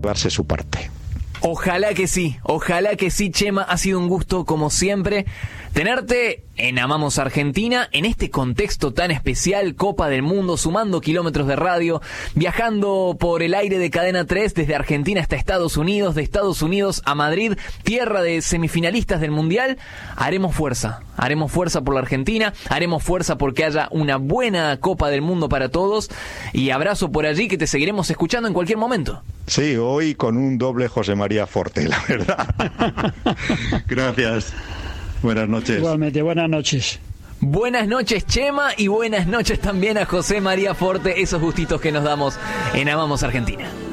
llevarse su parte. Ojalá que sí, Chema, ha sido un gusto como siempre tenerte en Amamos Argentina, en este contexto tan especial, Copa del Mundo, sumando kilómetros de radio, viajando por el aire de Cadena 3 desde Argentina hasta Estados Unidos, de Estados Unidos a Madrid, tierra de semifinalistas del Mundial. Haremos fuerza por la Argentina, haremos fuerza porque haya una buena Copa del Mundo para todos, y abrazo por allí, que te seguiremos escuchando en cualquier momento. Sí, hoy con un doble José María Forte, la verdad. Gracias. Buenas noches. Igualmente, buenas noches. Buenas noches, Chema, y buenas noches también a José María Forte, esos gustitos que nos damos en Amamos Argentina.